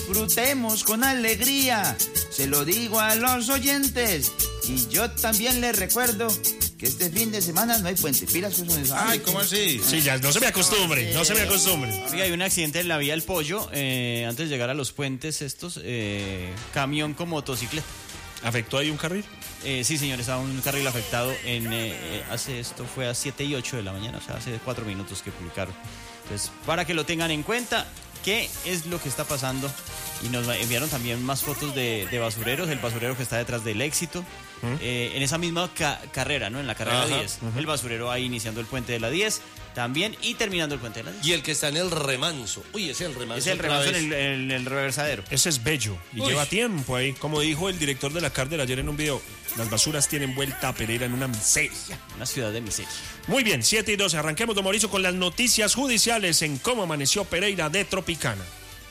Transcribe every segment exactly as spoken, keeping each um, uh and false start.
disfrutemos con alegría. Se lo digo a los oyentes y yo también les recuerdo que este fin de semana no hay puente. Pilas con eso. Ay, ¿cómo así? Sí, ya, no se me acostumbre, no se me acostumbre. Sí, hay un accidente en la vía El Pollo, eh, antes de llegar a los puentes estos, eh, camión con motocicleta. ¿Afectó ahí un carril? Eh, sí, señor, estaba un carril afectado en, eh, hace esto fue a siete y ocho de la mañana, o sea, hace cuatro minutos que publicaron. Entonces, para que lo tengan en cuenta, ¿qué es lo que está pasando? Y nos enviaron también más fotos de, de basureros, el basurero que está detrás del Éxito, ¿Mm? eh, en esa misma ca- carrera, ¿no? En la carrera Ajá, diez. uh-huh. El basurero ahí iniciando el puente de la diez, también, y terminando el puente de la diez. Y el que está en el remanso. Uy, ese es el remanso. Es el remanso en el, en el reversadero. Ese es bello y Uy. lleva tiempo ahí. Como dijo el director de la Cárcel ayer en un video, las basuras tienen vuelta a Pereira en una miseria. Una ciudad de miseria. Muy bien, siete y doce. Arranquemos, don Mauricio, con las noticias judiciales en cómo amaneció Pereira de Tropicana.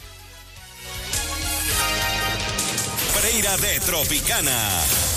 Pereira de Tropicana.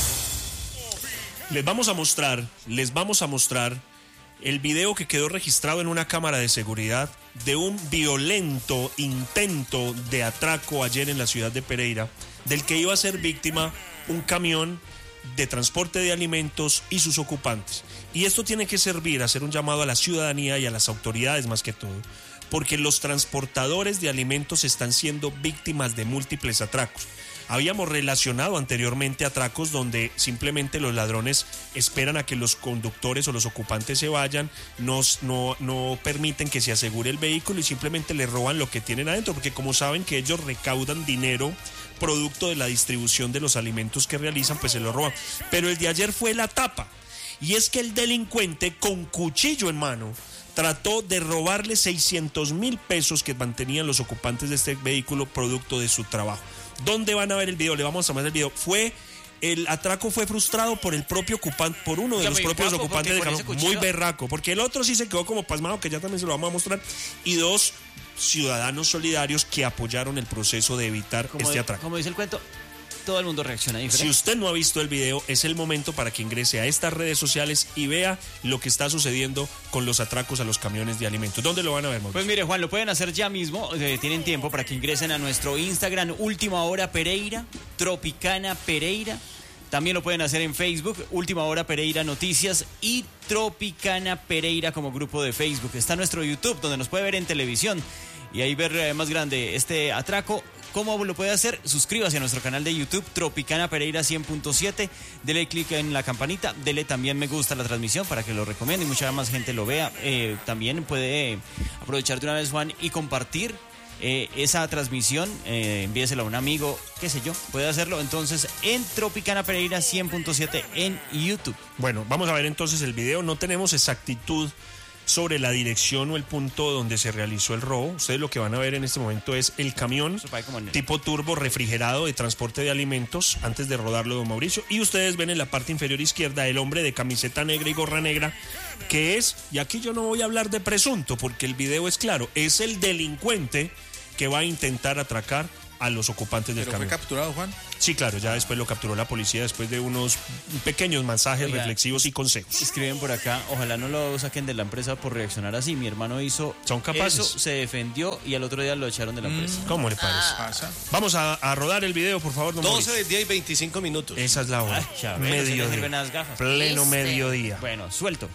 Les vamos a mostrar, les vamos a mostrar el video que quedó registrado en una cámara de seguridad de un violento intento de atraco ayer en la ciudad de Pereira, del que iba a ser víctima un camión de transporte de alimentos y sus ocupantes. Y esto tiene que servir a hacer un llamado a la ciudadanía y a las autoridades más que todo, porque los transportadores de alimentos están siendo víctimas de múltiples atracos. Habíamos relacionado anteriormente atracos donde simplemente los ladrones esperan a que los conductores o los ocupantes se vayan, no, no, no permiten que se asegure el vehículo y simplemente le roban lo que tienen adentro, porque como saben que ellos recaudan dinero producto de la distribución de los alimentos que realizan, pues se lo roban. Pero el de ayer fue la tapa, y es que el delincuente con cuchillo en mano trató de robarle seiscientos mil pesos que mantenían los ocupantes de este vehículo producto de su trabajo. ¿Dónde van a ver el video? Le vamos a mostrar el video. Fue, el atraco fue frustrado por el propio ocupante, por uno de Ya los muy propios guapo, ocupantes del porque con camión. ese Muy cuchillo- berraco, porque el otro sí se quedó como pasmado, que ya también se lo vamos a mostrar. Y dos ciudadanos solidarios que apoyaron el proceso de evitar Como, este de- atraco. como dice el cuento, todo el mundo reacciona Si diferente. usted no ha visto el video, es el momento para que ingrese a estas redes sociales y vea lo que está sucediendo con los atracos a los camiones de alimentos. ¿Dónde lo van a ver, Mauricio? Pues mire, Juan, lo pueden hacer ya mismo. Eh, tienen tiempo para que ingresen a nuestro Instagram, Última Hora Pereira, Tropicana Pereira. También lo pueden hacer en Facebook, Última Hora Pereira Noticias y Tropicana Pereira como grupo de Facebook. Está nuestro YouTube, donde nos puede ver en televisión y ahí ver eh, más grande este atraco. ¿Cómo lo puede hacer? Suscríbase a nuestro canal de YouTube, Tropicana Pereira cien punto siete. Dele clic en la campanita, dele también me gusta a la transmisión para que lo recomiende y mucha más gente lo vea. Eh, también puede eh, aprovechar de una vez, Juan, y compartir eh, esa transmisión. Eh, envíesela a un amigo, qué sé yo, puede hacerlo entonces en Tropicana Pereira cien punto siete en YouTube. Bueno, vamos a ver entonces el video. No tenemos exactitud sobre la dirección o el punto donde se realizó el robo. Ustedes lo que van a ver en este momento es el camión tipo turbo refrigerado de transporte de alimentos antes de rodarlo, don Mauricio. Y ustedes ven en la parte inferior izquierda el hombre de camiseta negra y gorra negra, que es, y aquí yo no voy a hablar de presunto porque el video es claro, es el delincuente que va a intentar atracar a los ocupantes del ¿Pero camión. fue capturado, Juan? Sí, claro, ya después lo capturó la policía después de unos pequeños mensajes Oiga, reflexivos y consejos. Escriben por acá, ojalá no lo saquen de la empresa por reaccionar así. Mi hermano hizo Son capaces. eso, se defendió y al otro día lo echaron de la empresa. ¿Cómo le parece? Pasa. Vamos a, a rodar el video, por favor, don doce Mauricio. del día y veinticinco minutos. Esa es la hora. Ay, ya ves, no se le sirven mediodía. las gafas. Pleno ¿Viste? mediodía. Bueno, suelto.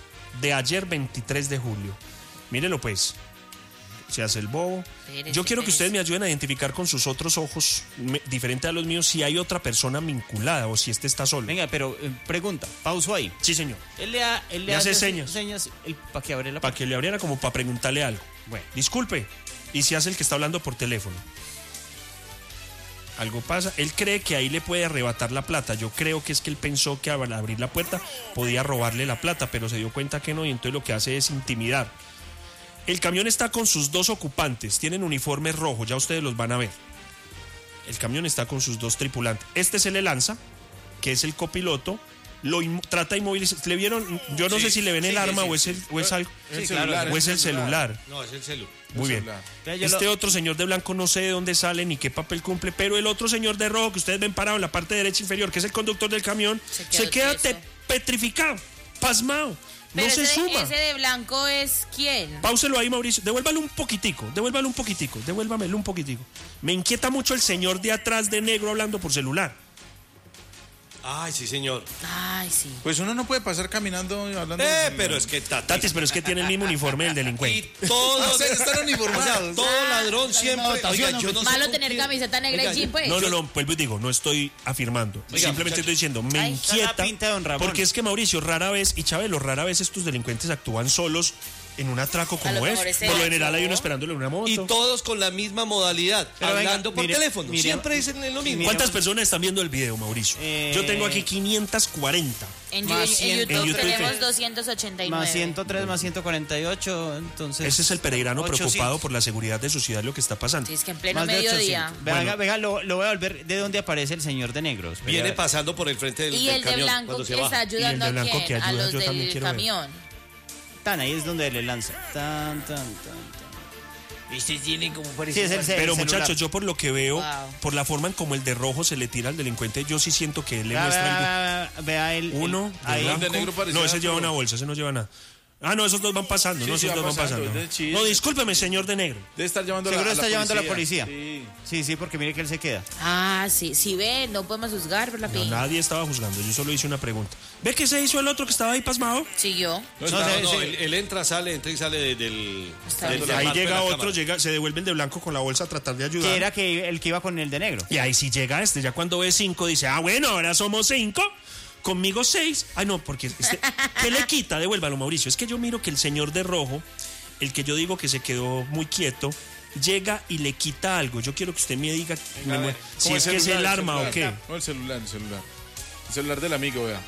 De ayer veintitrés de julio. Mírelo pues. Se hace el bobo. Espérese, Yo quiero que espérese. ustedes me ayuden a identificar con sus otros ojos, me- diferente a los míos, si hay otra persona vinculada o si este está solo. Venga, pero eh, pregunta, pauso ahí. Sí, señor. Él le, ha- él le Le hace hace señas. señas para que abre la Para que le abriera como para preguntarle algo. Bueno. Disculpe. Y si hace el que está hablando por teléfono. Algo pasa. Él cree que ahí le puede arrebatar la plata. Yo creo que es que él pensó que al abrir la puerta podía robarle la plata, pero se dio cuenta que no y entonces lo que hace es intimidar. El camión está con sus dos ocupantes. Tienen uniformes rojos, ya ustedes los van a ver. El camión está con sus dos tripulantes. Este se le lanza, que es el copiloto. Lo im- trata de inmovilizar. ¿Le vieron? Yo no Sí, sé si le ven sí, el sí, arma sí, o, es sí. el, o es algo. Es el Sí, claro, celular. o es el celular. No, es el celular. Muy bien. Ya, yo Este lo- otro señor de blanco no sé de dónde sale ni qué papel cumple, pero el otro señor de rojo que ustedes ven parado en la parte derecha inferior, que es el conductor del camión, Se queda se queda tieso. te- petrificado, pasmado. No Pero se ese, suma. ese de blanco es quién. Páuselo ahí, Mauricio. Devuélvalo un poquitico, devuélvalo un poquitico, devuélvamelo un poquitico. Me inquieta mucho el señor de atrás de negro hablando por celular. Ay, sí, señor. Ay, sí. Pues uno no puede pasar caminando y hablando. Eh, pero es que Tatis. Tatis, pero es que tiene el mismo uniforme del Y delincuente. todos O sea, están uniformados. O sea, todo ladrón siempre. Oiga, yo no sé Malo con tener quién- camiseta negra Oiga, y jean, pues. No, no, no, vuelvo y digo, no estoy afirmando. Oiga, Simplemente muchacho. estoy diciendo, me Ay, está la inquieta. pinta de don Ramón. Porque es que Mauricio, rara vez, y Chabelo, rara vez estos delincuentes actúan solos en un atraco A como lo es. mejor ese Por lo era general hay yo. uno esperándolo en una moto. Y todos con la misma modalidad, Pero venga, hablando por mire, teléfono. mire, siempre dicen lo mismo. ¿Cuántas personas están viendo el video, Mauricio? Eh, Yo tengo aquí quinientas cuarenta. En, Más Yu- en cien- YouTube, en YouTube, tenemos ¿qué? doscientos ochenta y nueve. Más ciento tres, más ciento cuarenta y ocho, entonces... Ese es el peregrino ochocientos. preocupado por la seguridad de su ciudad, lo que está pasando. Sí, es que en pleno Más de mediodía. ochocientos. Venga, venga, lo, lo voy a volver. ¿De dónde aparece el señor de negros? Viene Venga, pasando por el frente del, Y del el de camión blanco cuando se que está baja. ayudando Y el de a blanco quién? que A ayuda, los yo también del quiero ver. camión. Tan, ahí es donde le lanza. Tan, tan, tan, tan. Este tiene como Sí, parece. es el, el Pero celular. muchachos, yo por lo que veo, Wow. por la forma en como el de rojo se le tira al delincuente, yo sí siento que él le Vea, muestra el... vea, vea, vea el... el- Uno, de ahí. blanco. de negro parecía No, ese lleva otro. una bolsa, ese no lleva nada. Ah, no, esos dos van pasando, Sí, no, sí, esos va dos van pasando, pasando. es de chiste. No, discúlpeme, señor de negro. Debe estar llamando Seguro a la, está a la llamando a la policía. policía. Sí. Sí, sí, porque mire que él se queda. Ah, sí, sí ve, no podemos juzgar por la No, pin. nadie estaba juzgando, yo solo hice una pregunta. ¿Ve qué se hizo el otro que estaba ahí pasmado? Siguió. No, No, está- no, sí. él, él entra, sale, entra y sale de- del. Está del- bien. del Ahí marco de llega la otro, cámara. llega, se devuelve el de blanco con la bolsa a tratar de ayudar. Que era que el que iba con el de negro. Y ahí sí llega este, ya cuando ve cinco dice, ah, bueno, ahora somos cinco, conmigo seis. Ay, no, porque, este, ¿qué le quita? Devuélvalo, Mauricio. Es que yo miro que el señor de rojo, el que yo digo que se quedó muy quieto, llega y le quita algo. Yo quiero que usted me diga Venga, me- a ver, si ¿cómo es que es celular, el arma o qué. celular? No, el celular, el celular. El celular del amigo, vea.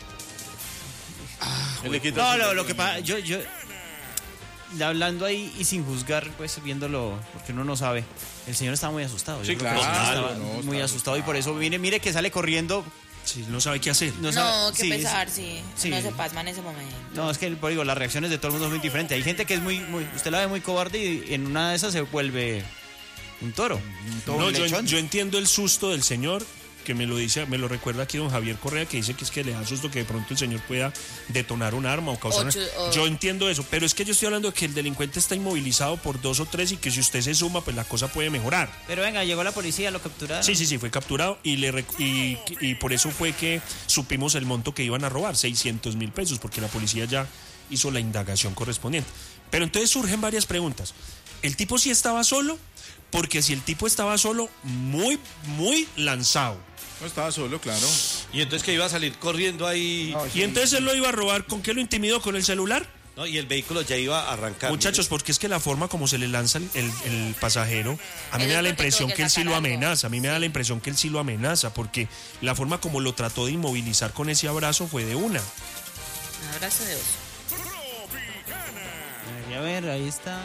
Él le quita No, el lo, celular lo del que pasa, amigo. yo, yo, hablando ahí y sin juzgar, pues viéndolo, porque uno no sabe. El señor estaba muy asustado. Yo Sí, creo que claro, estaba no, muy estaba asustado y por eso, mire, mire que sale corriendo. Si no sabe qué hacer. No, No, sabe- qué sí, pesar, sí. sí. No se pasma en ese momento. No, es que por digo, las reacciones de todo el mundo son muy diferentes. Hay gente que es muy, muy, usted la ve muy cobarde y en una de esas se vuelve un toro. No, yo, yo entiendo el susto del señor, que me lo dice, me lo recuerda aquí don Javier Correa, que dice que es que le da susto que de pronto el señor pueda detonar un arma o causar... O chu- o- Yo entiendo eso, pero es que yo estoy hablando de que el delincuente está inmovilizado por dos o tres y que si usted se suma, pues la cosa puede mejorar. Pero venga, llegó la policía, lo capturaron. Sí, sí, sí, fue capturado y, le rec- y, y por eso fue que supimos el monto que iban a robar, seiscientos mil pesos, porque la policía ya hizo la indagación correspondiente. Pero entonces surgen varias preguntas. ¿El tipo sí estaba solo? Porque si el tipo estaba solo, muy, muy lanzado. No estaba solo, claro. Y entonces que iba a salir corriendo ahí. Y entonces él lo iba a robar, ¿con qué lo intimidó? ¿Con el celular? ¿no? Y el vehículo ya iba a arrancar. Muchachos, porque es que la forma como se le lanza el, el- el pasajero, a mí Eso me da es la porque impresión tuvo que que él sí sacar lo algo. amenaza, a mí me da la impresión que él sí lo amenaza, porque la forma como lo trató de inmovilizar con ese abrazo fue de una. Un abrazo de oso. Ay, a ver, ahí está.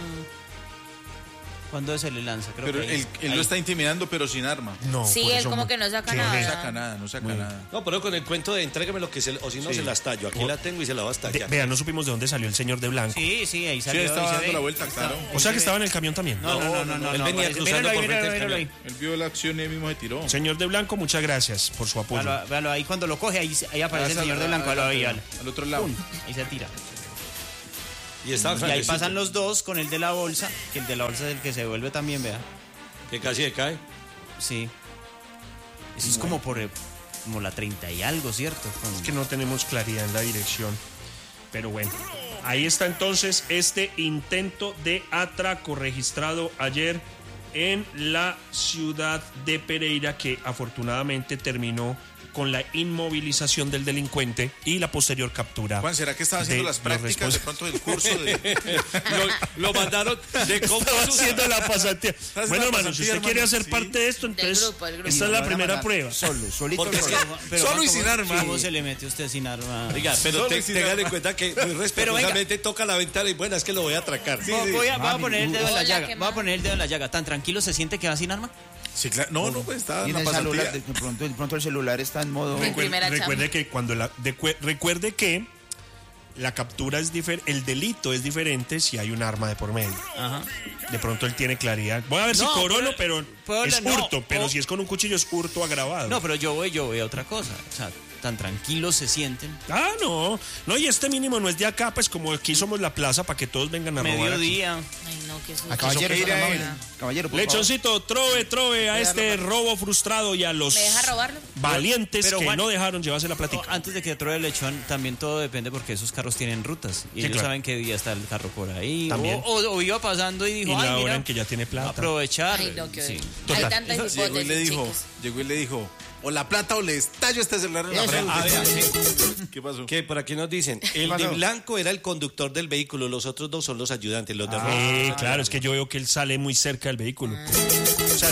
¿Cuándo se le lanza? Creo Pero que ahí- él, él ahí. lo está intimidando, pero sin arma. No, Sí, por él eso como mu- que no saca qué nada. No de- saca nada, no saca nada. No, pero con el cuento de entrégame lo que se, o si no Sí. se la estallo. Aquí la tengo y se la va a de- estallar. Vea, no supimos de dónde salió el señor de blanco. Sí, sí, ahí Sí, salió. estaba ahí se dando ve. la vuelta, claro. O sea que estaba en el camión también. No, no, no, no, no. Él no, venía parece- cruzando míralo ahí, por frente míralo, del míralo ahí. camión. Él vio la acción y él mismo se tiró. Señor de blanco, muchas gracias por su apoyo. Véalo, véalo ahí cuando lo coge, ahí, ahí aparece el Ah, señor de blanco. Véalo ahí, véalo. Al otro lado. Pum, ahí se tira. Y estaba Y ahí Francisco, pasan los dos con el de la bolsa, que el de la bolsa es el que se devuelve también, vea. que casi se cae. Sí. Eso es como por eh, como la treinta y algo, ¿cierto? Con- Es que no tenemos claridad en la dirección. Pero bueno, ahí está entonces este intento de atraco registrado ayer en la ciudad de Pereira, que afortunadamente terminó con la inmovilización del delincuente y la posterior captura. Juan, ¿será que estaba haciendo de las los prácticas de respons- pronto del curso de... Lo, lo mandaron de cómo Estaba se usa. haciendo la pasantía. haciendo Bueno, la hermano, si pasantía, usted quiere hermano, hacer sí. parte de esto, entonces grupo, el grupo. esta es la primera prueba. Solo, solito. Porque es solo. que- Pero, Solo Juan, y sin ¿cómo- arma. ¿Cómo se le mete usted sin arma? Oiga, pero Solo te- y sin tengan en arma. cuenta que muy respetuosamente toca la ventana y bueno, es que lo voy a atracar. Voy, voy a, voy a Mami, poner el dedo en la hola, llaga. ¿qué Voy a más? poner el dedo en la llaga. ¿Tan tranquilo se siente que va sin arma? Sí, claro. No, no, pues estaba Y en en la el celular, pasantía. de pronto, de pronto el celular está en modo... Sí. Recuerde, primera recuerde chamba. que cuando la de- recuerde que la captura es diferente, el delito es diferente si hay un arma de por medio. Ajá. De pronto él tiene claridad. Voy a ver si No, corono, pero- pero pero es no, hurto, pero o- si es con un cuchillo es hurto agravado. No, pero yo voy, yo voy a otra cosa. O sea, tan tranquilos se sienten. Ah, no. No, y este mínimo no es de acá, pues como aquí somos la plaza para que todos vengan a robar. aquí. Mediodía. Ay, no, qué susto. A caballero, ir a amable. él. Caballero, por favor. Lechoncito, trove, trove a este robo frustrado y a los ¿Me deja robarlo? valientes Pero, que Juan, no dejaron llevarse la platica. Antes de que trove el lechón, también todo depende porque esos carros tienen rutas. Y Sí, ellos claro. saben qué día está el carro por ahí. También. O, o- o iba pasando y Y dijo, la ay, hora mira, en que ya tiene plata. aprovechar. Ay, no, qué Sí. Total. Hay tantas hipótesis, Llegó y le dijo, chicos. llegó y le dijo, o la plata o le estallo este celular en la Eso. frente. A ver, ¿qué, ¿Qué pasó? qué, por aquí nos dicen? El de pasó? blanco era el conductor del vehículo, los otros dos son los ayudantes, los de rojo. Eh, claro, es que yo veo que él sale muy cerca del vehículo. O sea,